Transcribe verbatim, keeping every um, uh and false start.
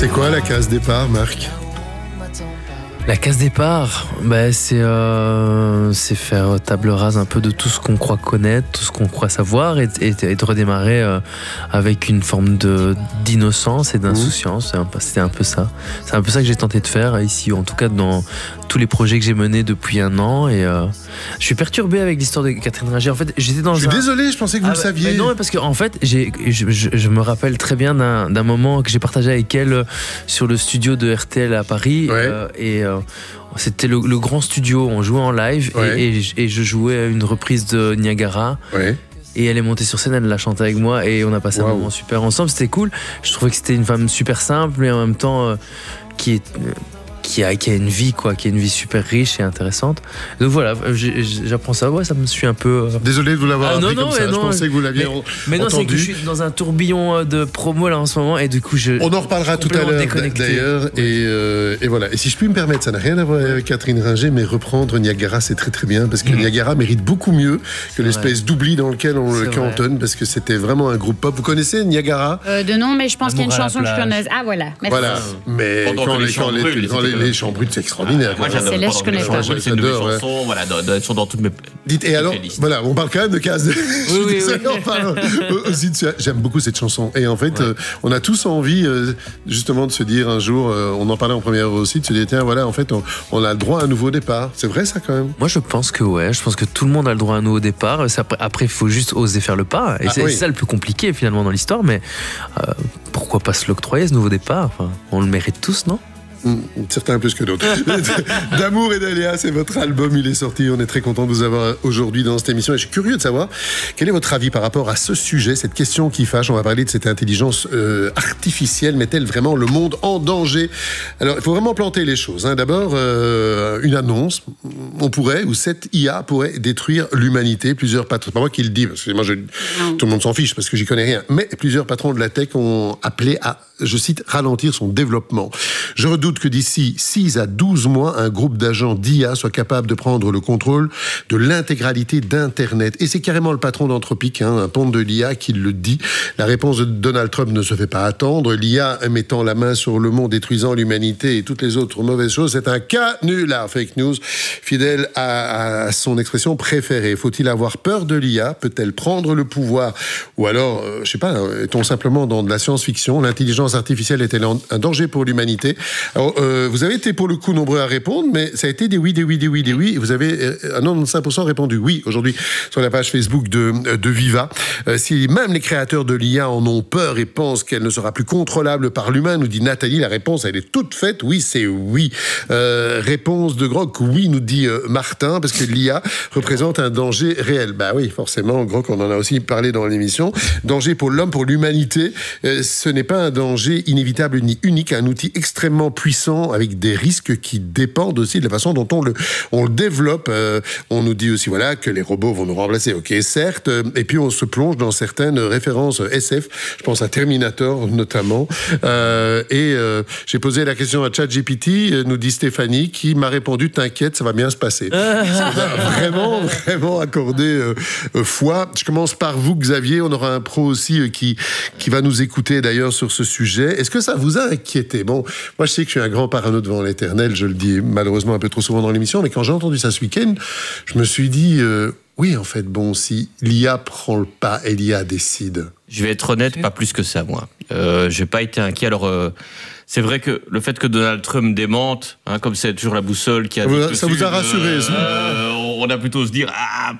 C'est quoi la case départ, Marc ? La case départ, bah, c'est, euh, c'est faire table rase un peu de tout ce qu'on croit connaître, tout ce qu'on croit savoir et, et, et de redémarrer euh, avec une forme de, d'innocence et d'insouciance. C'est un, c'était un peu ça. C'est un peu ça que j'ai tenté de faire ici, en tout cas dans tous les projets que j'ai menés depuis un an. Et euh, je suis perturbé avec l'histoire de Catherine Ringer. En fait, j'étais dans Je suis un... désolé, je pensais que vous ah, le saviez. Mais non, parce qu'en en fait, j'ai, je, je, je me rappelle très bien d'un, d'un moment que j'ai partagé avec elle sur le studio de R T L à Paris. Ouais. Euh, et euh, c'était le, le grand studio, on jouait en live. Ouais. et, et, et je jouais une reprise de Niagara. Ouais. Et elle est montée sur scène, elle l'a chanté avec moi et on a passé wow. un moment super ensemble. C'était cool. Je trouvais que c'était une femme super simple et en même temps euh, qui est... Euh, Qui a, qui a une vie quoi, qui a une vie super riche et intéressante. Donc voilà, j'ai, j'apprends ça. Ouais, ça me suit un peu. Euh... Désolé de vous l'avoir ah, appris non, comme non, ça. Non, je pensais que vous l'aviez mais, entendu. Mais non, c'est que je suis dans un tourbillon de promo là en ce moment et du coup je. On en reparlera tout à l'heure déconnecté. d'ailleurs. Ouais. Et, euh, et voilà. Et si je puis me permettre, ça n'a rien à voir avec Catherine Ringer, mais reprendre Niagara, c'est très très bien parce que mmh. Niagara mérite beaucoup mieux que l'espèce vrai. d'oubli dans lequel on c'est le cantonne, parce que c'était vraiment un groupe pop. Vous connaissez Niagara ? euh, De nom, mais je pense Amour qu'il y a une chanson que je connais. Ah voilà. Merci. Voilà. Mais Pendant quand les, les, chants quand les, quand les, les chants bruts, c'est extraordinaire. Ah, moi, j'adore. C'est là, je connais pas. C'est une chanson, voilà, elles sont dans toutes mes. Dites, et alors, voilà, on parle quand même de case. Oui, oui, oui. On parle aussi de... J'aime beaucoup cette chanson. Et en fait, ouais. euh, on a tous envie, euh, justement, de se dire un jour, euh, on en parlait en première aussi, de se dire, tiens, voilà, en fait, on, on a le droit à un nouveau départ. C'est vrai, ça, quand même ? Moi, je pense que ouais. Je pense que tout le monde a le droit à un nouveau départ. Après, il faut juste oser faire le pas. Et ah, c'est, oui. c'est ça le plus compliqué, finalement, dans l'histoire. Mais euh, pourquoi pas se l'octroyer, ce nouveau départ ? Enfin, on le mérite tous, non ? Mmh, certains plus que d'autres. D'amour et d'aléa, c'est votre album, il est sorti. On est très content de vous avoir aujourd'hui dans cette émission. Et je suis curieux de savoir quel est votre avis par rapport à ce sujet, cette question qui fâche. On va parler de cette intelligence euh, artificielle. Met-elle vraiment le monde en danger ? Alors, il faut vraiment planter les choses. Hein. D'abord, euh, une annonce. On pourrait, ou cette I A pourrait détruire l'humanité. Plusieurs patrons, c'est pas moi qui le dis, parce que moi, je, tout le monde s'en fiche parce que j'y connais rien. Mais plusieurs patrons de la tech ont appelé à, je cite, ralentir son développement. Je redoute que d'ici six à douze mois, un groupe d'agents d'I A soit capable de prendre le contrôle de l'intégralité d'Internet. Et c'est carrément le patron d'Anthropic, hein, un ponte de l'I A, qui le dit. La réponse de Donald Trump ne se fait pas attendre. L'I A mettant la main sur le monde, détruisant l'humanité et toutes les autres mauvaises choses, c'est un canular. Fake news, fidèle à, à son expression préférée. Faut-il avoir peur de l'I A ? Peut-elle prendre le pouvoir ? Ou alors, euh, je sais pas, est-on simplement dans de la science-fiction ? L'intelligence artificielle est-elle un danger pour l'humanité ? Alors, euh, vous avez été pour le coup nombreux à répondre, mais ça a été des oui, des oui, des oui, des oui. Et vous avez euh, à quatre-vingt-quinze pour cent répondu oui aujourd'hui sur la page Facebook de, de Viva. Euh, si même les créateurs de l'I A en ont peur et pensent qu'elle ne sera plus contrôlable par l'humain, nous dit Nathalie, la réponse elle est toute faite. Oui, c'est oui. Euh, réponse de Groc, oui, nous dit euh, Martin, parce que l'I A représente un danger réel. Bah oui, forcément, Groc, on en a aussi parlé dans l'émission. Danger pour l'homme, pour l'humanité. Euh, ce n'est pas un danger inévitable ni unique, un outil extrêmement puissant avec des risques qui dépendent aussi de la façon dont on le, on le développe. Euh, on nous dit aussi voilà, que les robots vont nous remplacer. Ok, certes. Et puis on se plonge dans certaines références S F. Je pense à Terminator notamment. Euh, et euh, j'ai posé la question à ChatGPT, nous dit Stéphanie, qui m'a répondu t'inquiète, ça va bien se passer. vraiment, vraiment accordé euh, euh, foi. Je commence par vous, Xavier. On aura un pro aussi euh, qui, qui va nous écouter d'ailleurs sur ce sujet. Est-ce que ça vous a inquiété ? Bon, moi je sais que je suis un grand parano devant l'éternel, je le dis malheureusement un peu trop souvent dans l'émission, mais quand j'ai entendu ça ce week-end, je me suis dit, euh, oui en fait, bon, si l'I A prend le pas et l'I A décide. Je vais être honnête, pas plus que ça, moi. Euh, j'ai pas été inquiet. Alors, euh, c'est vrai que le fait que Donald Trump démente, hein, comme c'est toujours la boussole qui a... Ça vous a rassuré, ça ? euh, On a plutôt se dire, ah,